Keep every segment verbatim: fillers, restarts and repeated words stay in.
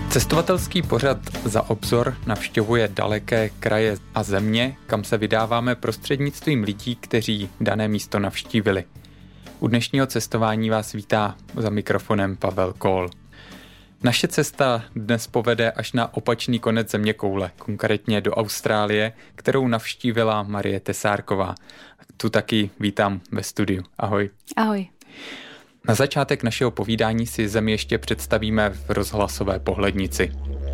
Cestovatelský pořad Za obzor navštěvuje daleké kraje a země, kam se vydáváme prostřednictvím lidí, kteří dané místo navštívili. U dnešního cestování vás vítá za mikrofonem Pavel Kohl. Naše cesta dnes povede až na opačný konec zeměkoule, konkrétně do Austrálie, kterou navštívila Marie Tesárková. Tu taky vítám ve studiu. Ahoj. Ahoj. Na začátek našeho povídání si zemi ještě představíme v rozhlasové pohlednici.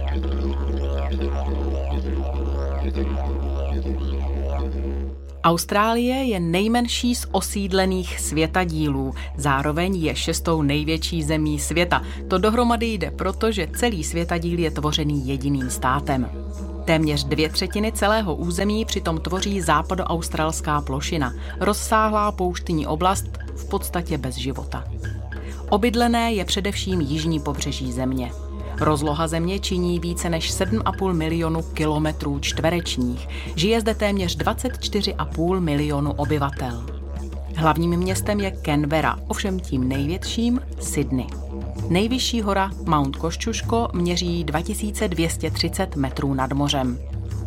Austrálie je nejmenší z osídlených světadílů, zároveň je šestou největší zemí světa. To dohromady jde proto, že celý světadíl je tvořený jediným státem. Téměř dvě třetiny celého území přitom tvoří západoaustralská plošina, rozsáhlá pouštní oblast v podstatě bez života. Obydlené je především jižní pobřeží země. Rozloha země činí více než sedm a půl milionu kilometrů čtverečních. Žije zde téměř dvacet čtyři a půl milionu obyvatel. Hlavním městem je Canberra, ovšem tím největším Sydney. Nejvyšší hora Mount Kosciuszko měří dva tisíce dvě stě třicet metrů nad mořem.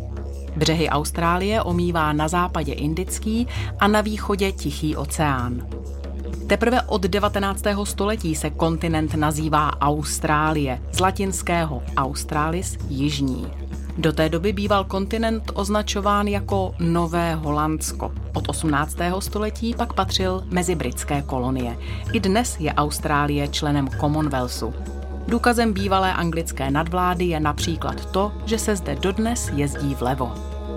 Břehy Austrálie omývá na západě Indický a na východě Tichý oceán. Teprve od devatenáctého století se kontinent nazývá Austrálie, z latinského Australis jižní. Do té doby býval kontinent označován jako Nové Holandsko. Od osmnáctého století pak patřil mezi britské kolonie. I dnes je Austrálie členem Commonwealthu. Důkazem bývalé anglické nadvlády je například to, že se zde dodnes jezdí vlevo.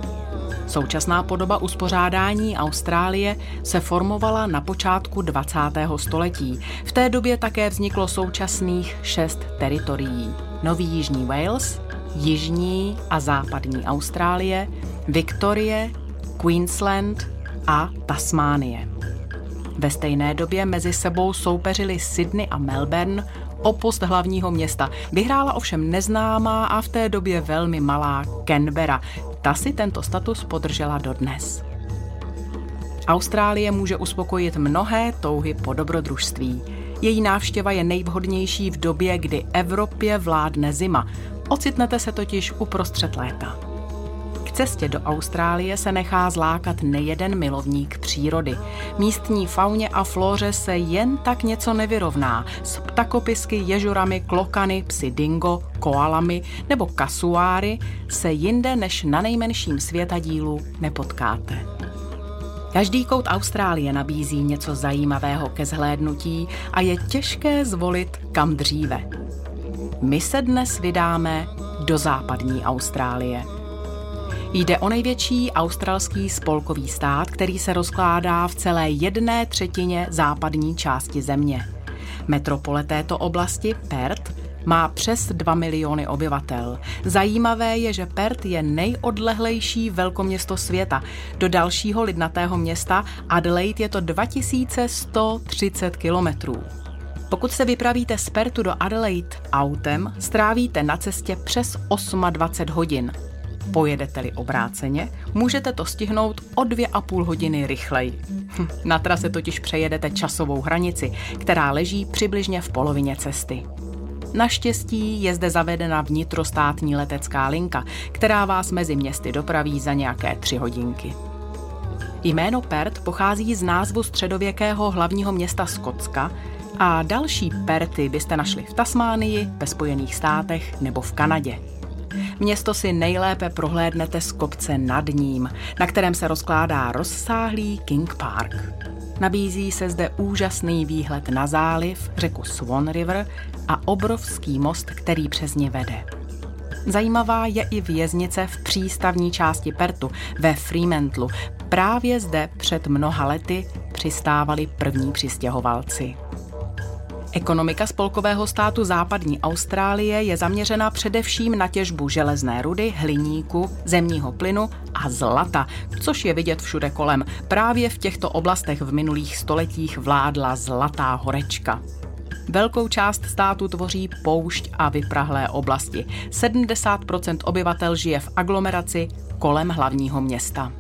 Současná podoba uspořádání Austrálie se formovala na počátku dvacátého století. V té době také vzniklo současných šest teritorií. Nový Jižní Wales, Jižní a Západní Austrálie, Viktorie, Queensland a Tasmánie. Ve stejné době mezi sebou soupeřili Sydney a Melbourne o post hlavního města. Vyhrála ovšem neznámá a v té době velmi malá Canberra. Ta si tento status podržela dodnes. Austrálie může uspokojit mnohé touhy po dobrodružství. Její návštěva je nejvhodnější v době, kdy Evropě vládne zima. Ocitnete se totiž uprostřed léta. K cestě do Austrálie se nechá zlákat nejeden milovník přírody. Místní fauně a flóře se jen tak něco nevyrovná. S ptakopisky, ježurami, klokany, psy dingo, koalami nebo kasuáry se jinde než na nejmenším světadílu nepotkáte. Každý kout Austrálie nabízí něco zajímavého ke zhlédnutí a je těžké zvolit kam dříve. My se dnes vydáme do západní Austrálie. Jde o největší australský spolkový stát, který se rozkládá v celé jedné třetině západní části země. Metropole této oblasti, Perth, má přes dva miliony obyvatel. Zajímavé je, že Perth je nejodlehlejší velkoměsto světa. Do dalšího lidnatého města Adelaide je to dva tisíce sto třicet kilometrů. Pokud se vypravíte z Perthu do Adelaide autem, strávíte na cestě přes dvacet osm hodin. Pojedete-li obráceně, můžete to stihnout o dvě a půl hodiny rychleji. Na trase totiž přejedete časovou hranici, která leží přibližně v polovině cesty. Naštěstí je zde zavedena vnitrostátní letecká linka, která vás mezi městy dopraví za nějaké tři hodinky. Jméno Perth pochází z názvu středověkého hlavního města Skotska a další Perthy byste našli v Tasmánii, ve Spojených státech nebo v Kanadě. Město si nejlépe prohlédnete z kopce nad ním, na kterém se rozkládá rozsáhlý King Park. Nabízí se zde úžasný výhled na záliv, řeku Swan River a obrovský most, který přes ně vede. Zajímavá je i věznice v přístavní části Perthu ve Fremantlu. Právě zde před mnoha lety přistávali první přistěhovalci. Ekonomika spolkového státu západní Austrálie je zaměřena především na těžbu železné rudy, hliníku, zemního plynu a zlata, což je vidět všude kolem. Právě v těchto oblastech v minulých stoletích vládla zlatá horečka. Velkou část státu tvoří poušť a vyprahlé oblasti. sedmdesát procent obyvatel žije v aglomeraci kolem hlavního města.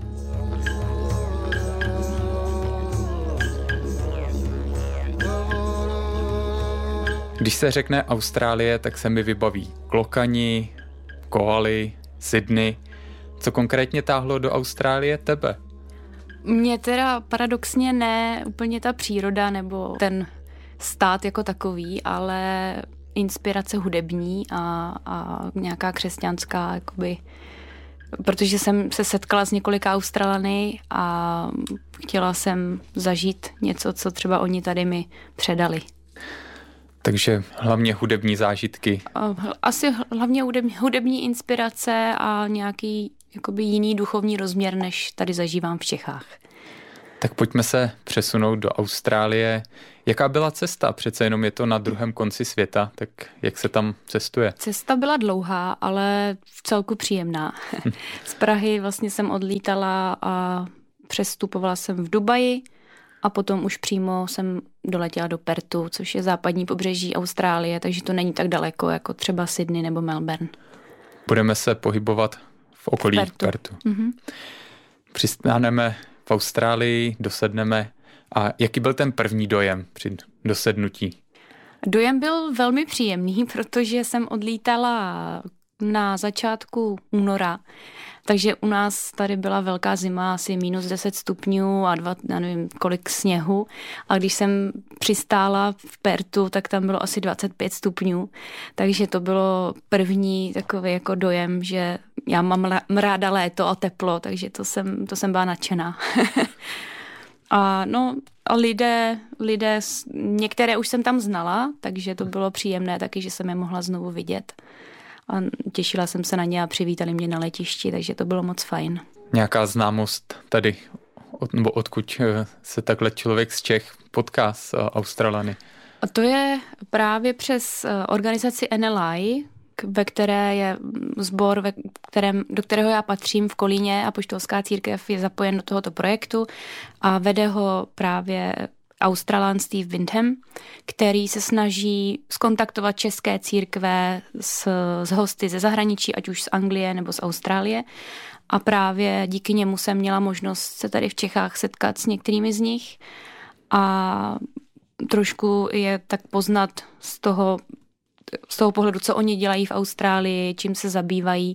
Když se řekne Austrálie, tak se mi vybaví klokani, koaly, Sydney. Co konkrétně táhlo do Austrálie tebe? Mně teda paradoxně ne úplně ta příroda nebo ten stát jako takový, ale inspirace hudební a, a nějaká křesťanská, jakoby, protože jsem se setkala s několika Australany a chtěla jsem zažít něco, co třeba oni tady mi předali. Takže hlavně hudební zážitky. Asi hlavně hudební, hudební inspirace a nějaký jakoby jiný duchovní rozměr, než tady zažívám v Čechách. Tak pojďme se přesunout do Austrálie. Jaká byla cesta? Přece jenom je to na druhém konci světa, tak jak se tam cestuje? Cesta byla dlouhá, ale v celku příjemná. Z Prahy vlastně jsem odlítala a přestupovala jsem v Dubaji a potom už přímo jsem doletěla do Perthu, což je západní pobřeží Austrálie, takže to není tak daleko jako třeba Sydney nebo Melbourne. Budeme se pohybovat v okolí Perthu. Perthu. Mm-hmm. Přistáneme v Austrálii, dosedneme. A jaký byl ten první dojem při dosednutí? Dojem byl velmi příjemný, protože jsem odlítala na začátku února, takže u nás tady byla velká zima, asi minus deset stupňů a dva, já nevím, kolik sněhu. A když jsem přistála v Perthu, tak tam bylo asi dvacet pět stupňů. Takže to bylo první takový jako dojem, že já mám ráda léto a teplo, takže to jsem, to jsem byla nadšená. A no a lidé, lidé, některé už jsem tam znala, takže to bylo příjemné taky, že jsem je mohla znovu vidět. A těšila jsem se na ně a přivítali mě na letišti, takže to bylo moc fajn. Nějaká známost tady, od, nebo odkud se takhle člověk z Čech potká s Australany? A to je právě přes organizaci N L I, ve které je sbor, ve kterém, do kterého já patřím v Kolíně, apoštolská církev je zapojen do tohoto projektu a vede ho právě Australan Steve Windham, který se snaží skontaktovat české církve s, s hosty ze zahraničí, ať už z Anglie nebo z Austrálie. A právě díky němu jsem měla možnost se tady v Čechách setkat s některými z nich a trošku je tak poznat z toho, z toho pohledu, co oni dělají v Austrálii, čím se zabývají.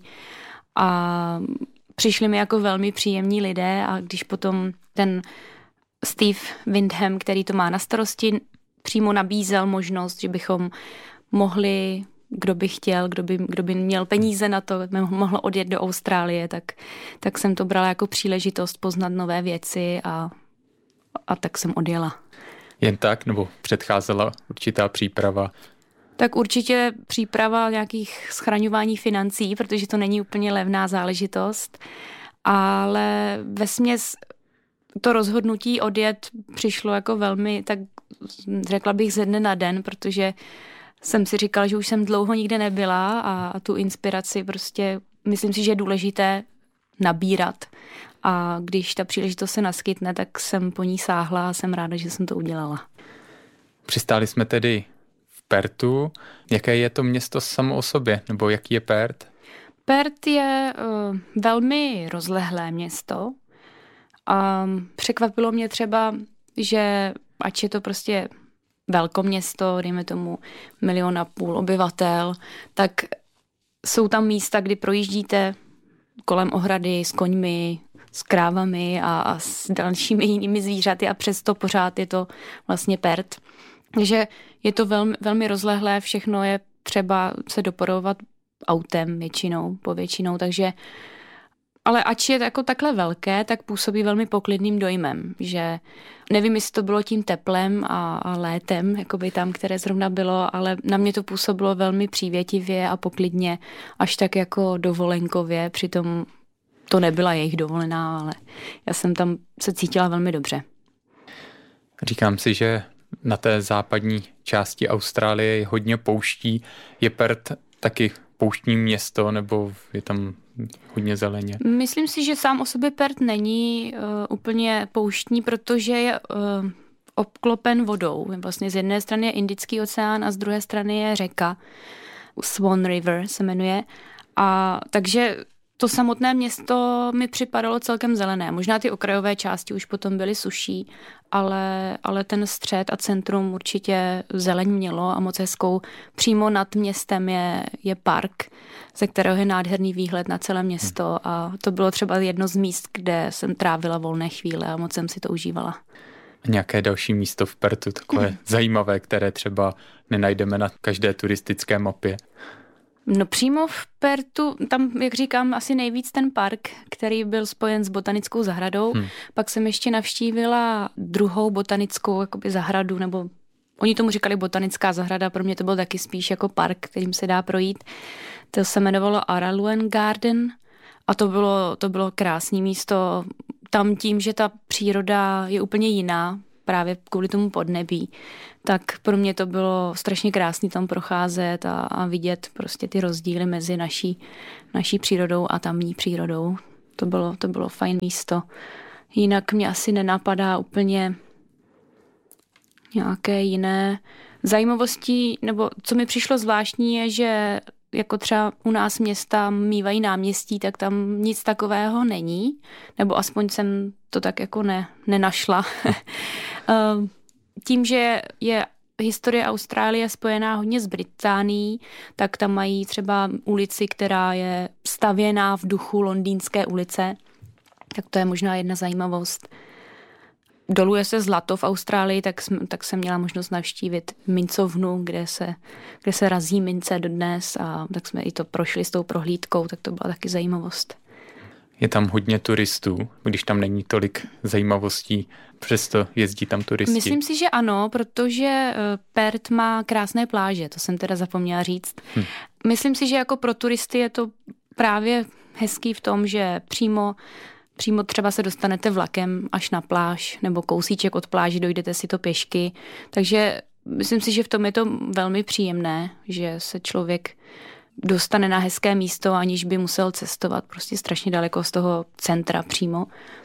A přišli mi jako velmi příjemní lidé a když potom ten Steve Windham, který to má na starosti, přímo nabízel možnost, že bychom mohli, kdo by chtěl, kdo by, kdo by měl peníze na to, mohl odjet do Austrálie, tak, tak jsem to brala jako příležitost poznat nové věci a, a tak jsem odjela. Jen tak, nebo předcházela určitá příprava? Tak určitě příprava nějakých schraňování financí, protože to není úplně levná záležitost, ale vesměs to rozhodnutí odjet přišlo jako velmi, tak řekla bych ze dne na den, protože jsem si říkala, že už jsem dlouho nikde nebyla a, a tu inspiraci prostě myslím si, že je důležité nabírat. A když ta příležitost se naskytne, tak jsem po ní sáhla a jsem ráda, že jsem to udělala. Přistáli jsme tedy v Perthu. Jaké je to město samo o sobě, nebo jaký je Perth? Perth je uh, velmi rozlehlé město. A překvapilo mě třeba, že ač je to prostě velkoměsto, dejme tomu milion a půl obyvatel, tak jsou tam místa, kdy projíždíte kolem ohrady s koňmi, s krávami a, a s dalšími jinými zvířaty a přesto pořád je to vlastně Perth. Takže je to velmi, velmi rozlehlé, všechno je třeba se doporovat autem většinou, povětšinou, takže ale ač je jako takhle velké, tak působí velmi poklidným dojmem, že nevím, jestli to bylo tím teplem a, a létem, jakoby tam, které zrovna bylo, ale na mě to působilo velmi přívětivě a poklidně, až tak jako dovolenkově, přitom to nebyla jejich dovolená, ale já jsem tam se cítila velmi dobře. Říkám si, že na té západní části Austrálie je hodně pouští. Je Perth taky pouštní město, nebo je tam hodně zeleně? Myslím si, že sám o sobě Perth není uh, úplně pouštní, protože je uh, obklopen vodou. Vlastně z jedné strany je Indický oceán a z druhé strany je řeka. Swan River se jmenuje. A takže to samotné město mi připadalo celkem zelené. Možná ty okrajové části už potom byly suší, ale, ale ten střed a centrum určitě zeleň mělo a moc hezkou. Přímo nad městem je, je park, ze kterého je nádherný výhled na celé město a to bylo třeba jedno z míst, kde jsem trávila volné chvíle a moc jsem si to užívala. A nějaké další místo v Pertu, takové mm. zajímavé, které třeba nenajdeme na každé turistické mapě? No přímo v Pertu, tam, jak říkám, asi nejvíc ten park, který byl spojen s botanickou zahradou. Hmm. Pak jsem ještě navštívila druhou botanickou jakoby zahradu, nebo oni tomu říkali botanická zahrada, pro mě to byl taky spíš jako park, kterým se dá projít. To se jmenovalo Araluen Garden a to bylo, to bylo krásné místo. Tam tím, že ta příroda je úplně jiná, právě kvůli tomu podnebí, tak pro mě to bylo strašně krásný tam procházet a, a vidět prostě ty rozdíly mezi naší, naší přírodou a tamní přírodou. To bylo, to bylo fajn místo. Jinak mě asi nenapadá úplně nějaké jiné zajímavosti, nebo co mi přišlo zvláštní je, že jako třeba u nás města mývají náměstí, tak tam nic takového není, nebo aspoň jsem to tak jako ne, nenašla. Tím, že je historie Austrálie spojená hodně s Británií, tak tam mají třeba ulici, která je stavěná v duchu Londýnské ulice, tak to je možná jedna zajímavost. Doluje se zlato v Austrálii, tak, jsem, tak jsem měla možnost navštívit mincovnu, kde se, kde se razí mince dodnes a tak jsme i to prošli s tou prohlídkou, tak to byla taky zajímavost. Je tam hodně turistů, když tam není tolik zajímavostí, přesto jezdí tam turisti? Myslím si, že ano, protože Perth má krásné pláže, to jsem teda zapomněla říct. Hm. Myslím si, že jako pro turisty je to právě hezký v tom, že přímo Přímo třeba se dostanete vlakem až na pláž nebo kousíček od pláže, dojdete si to pěšky. Takže myslím si, že v tom je to velmi příjemné, že se člověk dostane na hezké místo, aniž by musel cestovat prostě strašně daleko z toho centra přímo.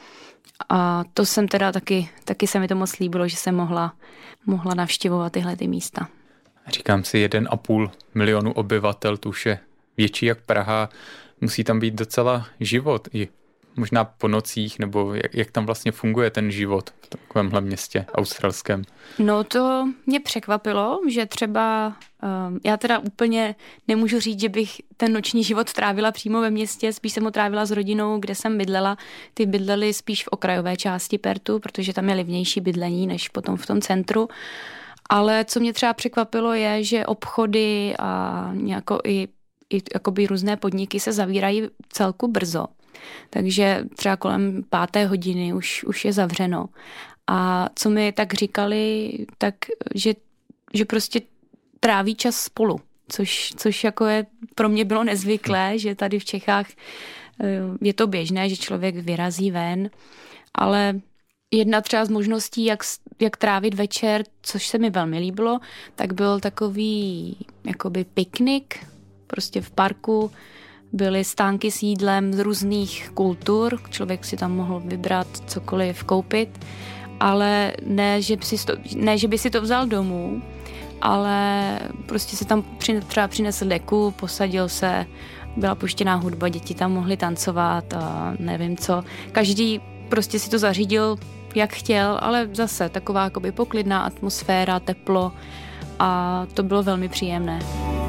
A to jsem teda taky, taky se mi to moc líbilo, že jsem mohla, mohla navštěvovat tyhle ty místa. Říkám si, jeden a půl milionu obyvatel, to už je větší jak Praha, musí tam být docela život i možná po nocích, nebo jak, jak tam vlastně funguje ten život v takovémhle městě australském? No to mě překvapilo, že třeba, um, já teda úplně nemůžu říct, že bych ten noční život trávila přímo ve městě, spíš jsem ho trávila s rodinou, kde jsem bydlela. Ty bydleli spíš v okrajové části Pertu, protože tam je levnější bydlení než potom v tom centru. Ale co mě třeba překvapilo je, že obchody a nějako i, i jakoby různé podniky se zavírají celku brzo. Takže třeba kolem páté hodiny už, už je zavřeno. A co mi tak říkali, tak že, že prostě tráví čas spolu, což, což jako je pro mě bylo nezvyklé, že tady v Čechách je to běžné, že člověk vyrazí ven, ale jedna třeba z možností, jak, jak trávit večer, což se mi velmi líbilo, tak byl takový jakoby piknik, prostě v parku, byly stánky s jídlem z různých kultur, člověk si tam mohl vybrat cokoliv koupit, ale ne, že by si to, ne, že by si to vzal domů, ale prostě si tam třeba přinesl deku, posadil se, byla puštěná hudba, děti tam mohly tancovat a nevím co. Každý prostě si to zařídil, jak chtěl, ale zase taková jakoby poklidná atmosféra, teplo a to bylo velmi příjemné.